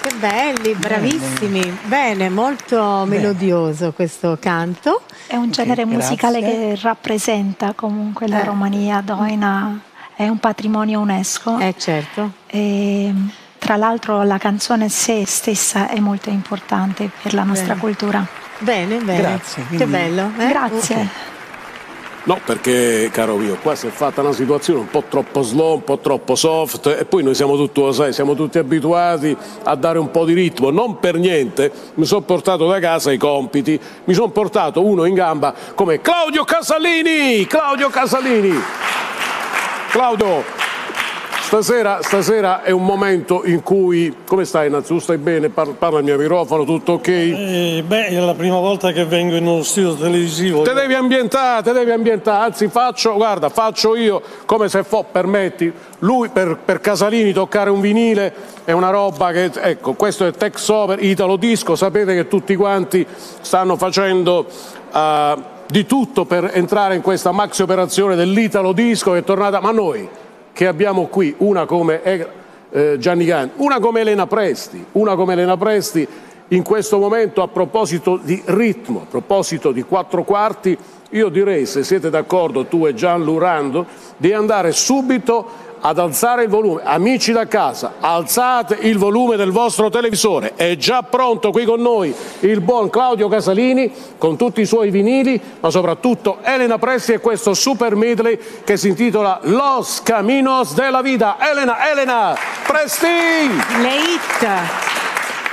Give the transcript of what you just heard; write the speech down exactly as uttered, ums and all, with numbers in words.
Che belli, bravissimi. Bene, Bene molto Bene. melodioso questo canto. È un genere okay, musicale che rappresenta comunque la eh. Romania Doina, è un patrimonio UNESCO. Eh certo. E, tra l'altro la canzone sé stessa è molto importante per la nostra bene. cultura. Bene, bene. Grazie. Quindi... Che bello. Eh? Grazie. Okay. No, perché, caro mio, qua si è fatta una situazione un po' troppo slow, un po' troppo soft, e poi noi siamo tutti, lo sai, siamo tutti abituati a dare un po' di ritmo. Non per niente mi sono portato da casa i compiti, mi sono portato uno in gamba come Claudio Casalini! Claudio Casalini! Claudio, stasera, stasera è un momento in cui... Come stai, innanzitutto? Stai bene? Parla, parla al mio microfono, tutto ok? Eh, beh, è la prima volta che vengo in uno studio televisivo. Te devi ambientare, te devi ambientare, anzi faccio, guarda, faccio io come se fo, permetti, lui per, per Casalini toccare un vinile è una roba che, ecco, questo è Tex Over, Italo Disco, sapete che tutti quanti stanno facendo uh, di tutto per entrare in questa maxi operazione dell'Italo Disco che è tornata, ma noi che abbiamo qui una come eh, Gianni Gani, una come Elena Presti, una come Elena Presti in questo momento a proposito di ritmo, a proposito di quattro quarti, io direi, se siete d'accordo tu e Gian Lurando, di andare subito ad alzare il volume. Amici da casa, alzate il volume del vostro televisore. È già pronto qui con noi il buon Claudio Casalini con tutti i suoi vinili, ma soprattutto Elena Presti e questo super medley che si intitola Los Caminos de la Vida. Elena, Elena Presti! Le hit!